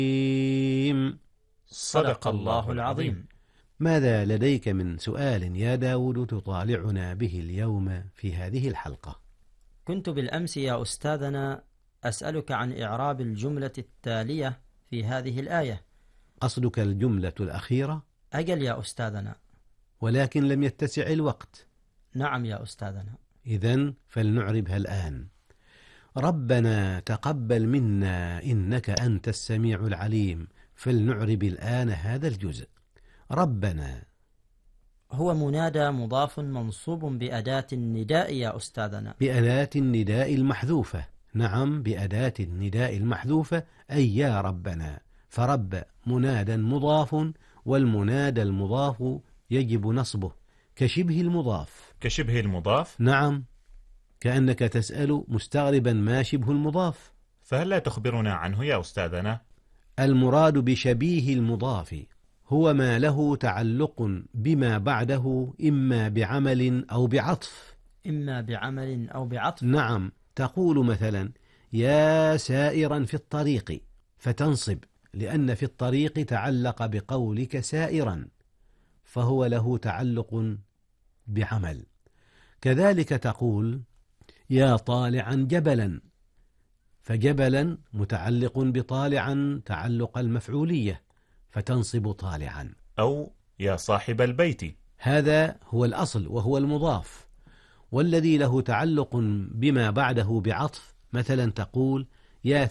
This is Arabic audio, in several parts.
صدق الله العظيم. ماذا لديك من سؤال يا داود تطالعنا به اليوم في هذه الحلقة؟ كنت بالأمس يا أستاذنا أسألك عن إعراب الجملة التالية في هذه الآية. قصدك الجملة الأخيرة؟ أجل يا أستاذنا، ولكن لم يتسع الوقت. نعم يا أستاذنا. إذن فلنعربها الآن. ربنا تقبل منا إنك أنت السميع العليم. فلنعرب الآن هذا الجزء. ربنا هو منادى مضاف منصوب بأداة النداء يا أستاذنا. بأداة النداء المحذوفة. نعم، بأداة النداء المحذوفة، أي يا ربنا. فرب منادى مضاف، والمنادى المضاف يجب نصبه كشبه المضاف. كشبه المضاف؟ نعم، كأنك تسأل مستغربا ما شبه المضاف. فهل لا تخبرنا عنه يا أستاذنا؟ المراد بشبيه المضاف هو ما له تعلق بما بعده، إما بعمل أو بعطف. إما بعمل أو بعطف. نعم، تقول مثلا يا سائرا في الطريق، فتنصب لأن في الطريق تعلق بقولك سائرا، فهو له تعلق بعمل. كذلك تقول يا طالعا جبلا، فجبلا متعلق بطالعا تعلق المفعولية، فتنصب طالعا. أو يا صاحب البيت، هذا هو الأصل وهو المضاف. والذي له تعلق بما بعده بعطف، مثلا تقول يا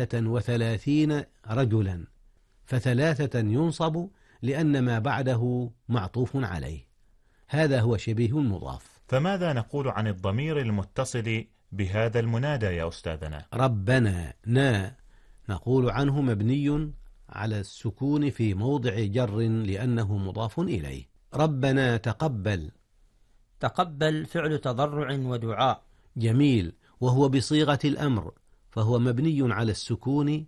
33 رجلا، ف3 ينصب لأن ما بعده معطوف عليه. هذا هو شبيه المضاف. فماذا نقول عن الضمير المتصل بهذا المنادى يا أستاذنا؟ ربنا نقول عنه مبني على السكون في موضع جر لأنه مضاف إليه. ربنا تقبل. تقبل فعل تضرع ودعاء. جميل، وهو بصيغة الأمر، فهو مبني على السكون،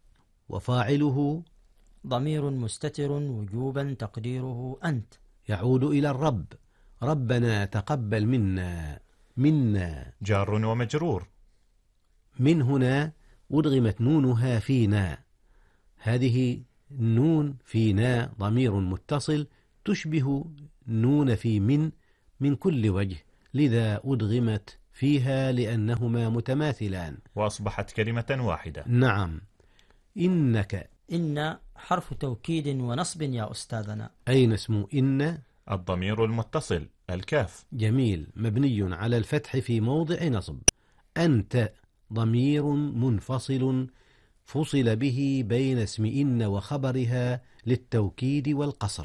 وفاعله ضمير مستتر وجوبا تقديره أنت، يعود إلى الرب. ربنا تقبل منا جار ومجرور. من هنا أدغمت نونها فينا. هذه النون فينا ضمير متصل تشبه نون في من كل وجه، لذا أدغمت فيها لأنهما متماثلان وأصبحت كلمة واحدة. نعم. إنك، إن حرف توكيد ونصب يا أستاذنا. أين اسم إن؟ الضمير المتصل الكاف. جميل، مبني على الفتح في موضع نصب. أنت ضمير منفصل فصل به بين اسم إن وخبرها للتوكيد والقصر.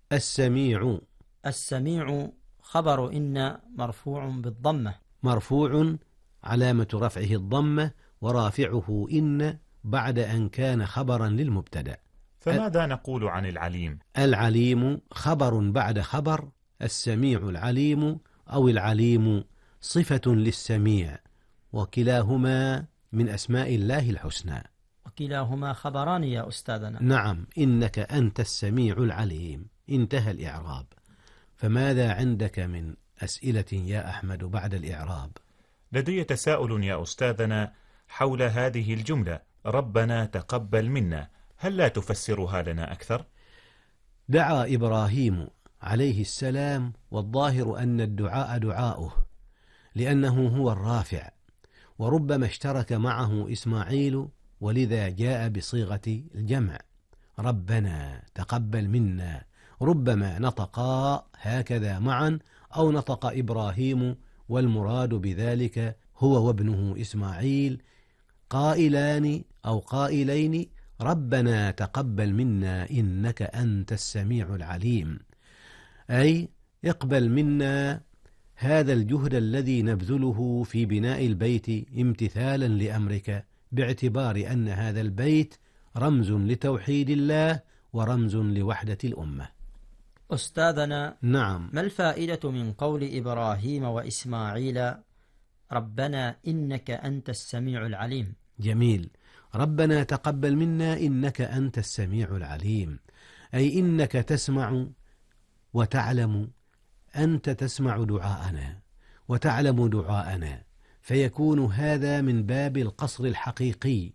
السميع خبر إن مرفوع بالضمة. مرفوع علامة رفعه الضمة، ورافعه إن بعد أن كان خبرا للمبتدأ. فماذا نقول عن العليم؟ العليم خبر بعد خبر. السميع العليم أو العليم صفة للسميع، وكلاهما من أسماء الله الحسنى. وكلاهما خبران يا أستاذنا. نعم، إنك أنت السميع العليم. انتهى الإعراب. فماذا عندك من أسئلة يا أحمد بعد الإعراب؟ لدي تساؤل يا أستاذنا حول هذه الجملة ربنا تقبل منا، هل لا تفسرها لنا أكثر؟ دعا إبراهيم عليه السلام، والظاهر أن الدعاء دعاؤه لأنه هو الرافع، وربما اشترك معه إسماعيل، ولذا جاء بصيغة الجمع. ربنا تقبل منا، ربما نطقا هكذا معا، أو نطق إبراهيم والمراد بذلك هو وابنه إسماعيل قائلان أو قائلين ربنا تقبل منا إنك أنت السميع العليم، أي اقبل منا هذا الجهد الذي نبذله في بناء البيت امتثالا لأمرك، باعتبار أن هذا البيت رمز لتوحيد الله ورمز لوحدة الأمة. أستاذنا، نعم، ما الفائدة من قول إبراهيم وإسماعيل ربنا إنك أنت السميع العليم؟ جميل. ربنا تقبل منا إنك أنت السميع العليم، أي إنك تسمع وتعلم، أنت تسمع دعاءنا وتعلم دعاءنا، فيكون هذا من باب القصر الحقيقي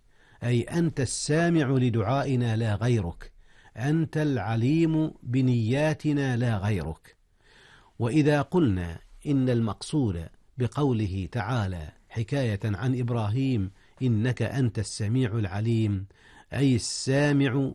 أي أنت السامع لدعائنا لا غيرك، أنت العليم بنياتنا لا غيرك. وإذا قلنا إن المقصود بقوله تعالى حكاية عن إبراهيم إنك أنت السميع العليم، أي السامع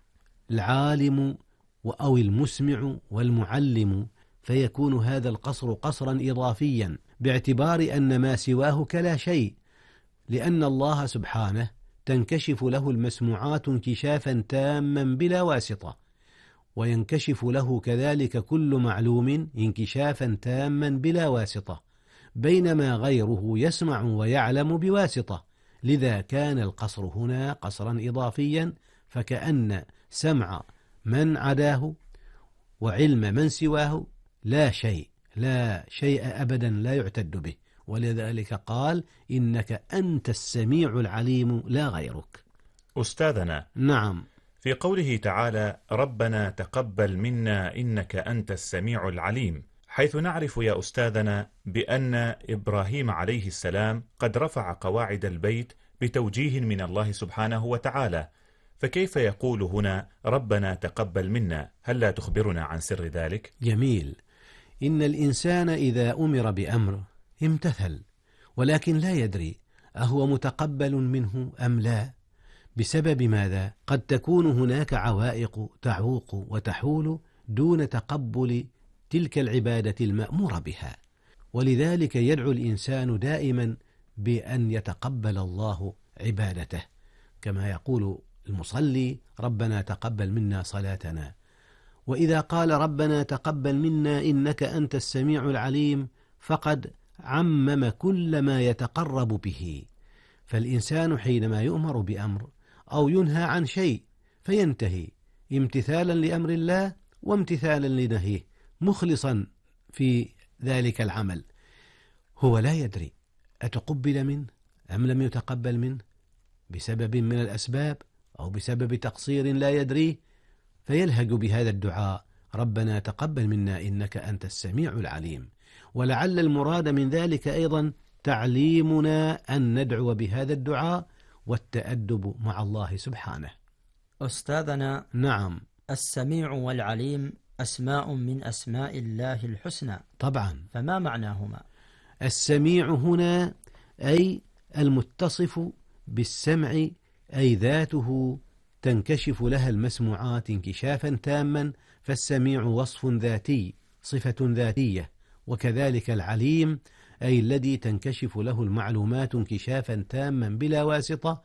العالم أو المسمع والمعلم، فيكون هذا القصر قصرا إضافيا باعتبار أن ما سواه كلا شيء، لأن الله سبحانه تنكشف له المسموعات انكشافا تاما بلا واسطة، وينكشف له كذلك كل معلوم انكشافا تاما بلا واسطة، بينما غيره يسمع ويعلم بواسطة. لذا كان القصر هنا قصرا إضافيا، فكأن سمع من عداه وعلم من سواه لا شيء أبدا لا يعتد به، ولذلك قال إنك أنت السميع العليم لا غيرك. أستاذنا، نعم، في قوله تعالى ربنا تقبل منا إنك أنت السميع العليم، حيث نعرف يا أستاذنا بأن إبراهيم عليه السلام قد رفع قواعد البيت بتوجيه من الله سبحانه وتعالى، فكيف يقول هنا ربنا تقبل منا؟ هل لا تخبرنا عن سر ذلك؟ جميل. إن الإنسان إذا أمر بأمر امتثل، ولكن لا يدري أهو متقبل منه أم لا. بسبب ماذا؟ قد تكون هناك عوائق تعوق وتحول دون تقبل تلك العبادة المأمور بها، ولذلك يدعو الإنسان دائما بأن يتقبل الله عبادته، كما يقول المصلي ربنا تقبل منا صلاتنا. وإذا قال ربنا تقبل منا إنك أنت السميع العليم فقد عمم كل ما يتقرب به. فالإنسان حينما يؤمر بأمر أو ينهى عن شيء فينتهي امتثالا لأمر الله وامتثالا لنهيه، مخلصا في ذلك العمل. هو لا يدري أتقبل منه أم لم يتقبل منه بسبب من الأسباب أو بسبب تقصير لا يدريه، فيلهج بهذا الدعاء ربنا تقبل منا إنك أنت السميع العليم. ولعل المراد من ذلك أيضا تعليمنا أن ندعو بهذا الدعاء والتأدب مع الله سبحانه. أستاذنا، نعم، السميع والعليم أسماء من أسماء الله الحسنى طبعا، فما معناهما؟ السميع هنا أي المتصف بالسمع، أي ذاته تنكشف لها المسموعات انكشافا تاما، فالسميع وصف ذاتي صفة ذاتية، وكذلك العليم أي الذي تنكشف له المعلومات انكشافا تاما بلا واسطة،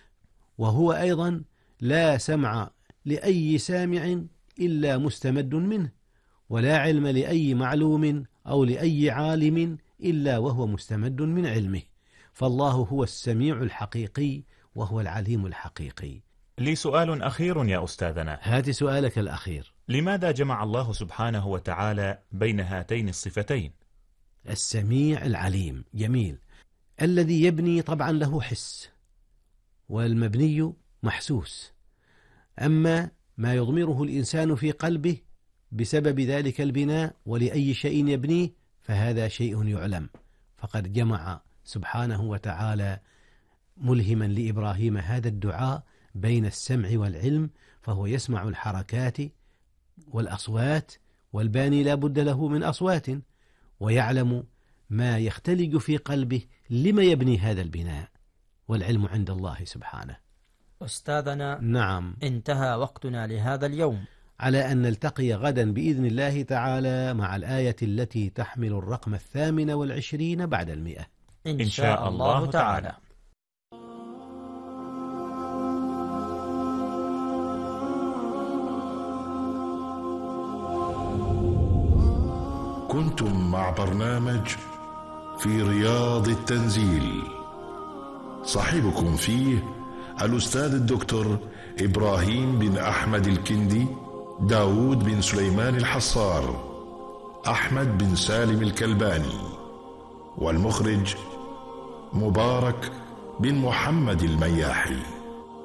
وهو أيضا لا سمع لأي سامع إلا مستمد منه، ولا علم لأي معلوم أو لأي عالم إلا وهو مستمد من علمه، فالله هو السميع الحقيقي وهو العليم الحقيقي. لي سؤال أخير يا أستاذنا. هات سؤالك الأخير. لماذا جمع الله سبحانه وتعالى بين هاتين الصفتين؟ السميع العليم. جميل. الذي يبني طبعا له حس، والمبني محسوس، أما ما يضمره الإنسان في قلبه بسبب ذلك البناء ولأي شيء يبنيه فهذا شيء يعلم. فقد جمع سبحانه وتعالى ملهما لإبراهيم هذا الدعاء بين السمع والعلم، فهو يسمع الحركات والأصوات، والباني لا بد له من أصوات، ويعلم ما يختلج في قلبه لما يبني هذا البناء، والعلم عند الله سبحانه. أستاذنا، نعم، انتهى وقتنا لهذا اليوم، على أن نلتقي غدا بإذن الله تعالى مع الآية التي تحمل الرقم 28 بعد 100 إن شاء الله تعالى. كنتم مع برنامج في رياض التنزيل، صاحبكم فيه الأستاذ الدكتور إبراهيم بن أحمد الكندي، داود بن سليمان الحصار، أحمد بن سالم الكلباني، والمخرج مبارك بن محمد المياحي.